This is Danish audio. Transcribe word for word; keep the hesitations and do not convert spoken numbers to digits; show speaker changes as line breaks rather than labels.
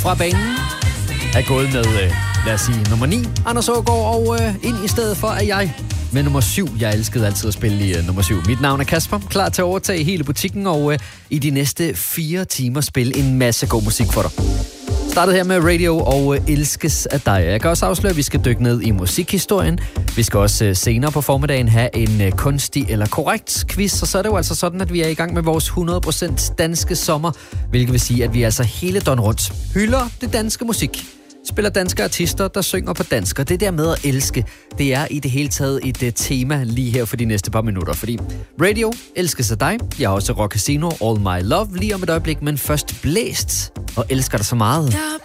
fra banen er gået med, øh, lad os sige, nummer ni, Anders Aagaard, og øh, ind i stedet for er jeg med nummer syv. Jeg elskede altid at spille i uh, nummer syv. Mit navn er Kasper, klar til at overtage hele butikken, og uh, i de næste fire timer spille en masse god musik for dig. Startet her med Radio og uh, Elskes af dig. Jeg kan også afsløre, at vi skal dykke ned i musikhistorien. Vi skal også uh, senere på formiddagen have en uh, kunstig eller korrekt quiz, og så er det jo altså sådan, at vi er i gang med vores hundrede procent danske sommer, hvilket vil sige, at vi altså hele døgn rundt hylder det danske musik. Spiller danske artister, der synger på dansk, og det der med at elske, det er i det hele taget et uh, tema lige her for de næste par minutter, fordi Radio elskes af dig. Jeg har også Rock Casino, All My Love lige om et øjeblik, men først Blæst og elsker dig så meget.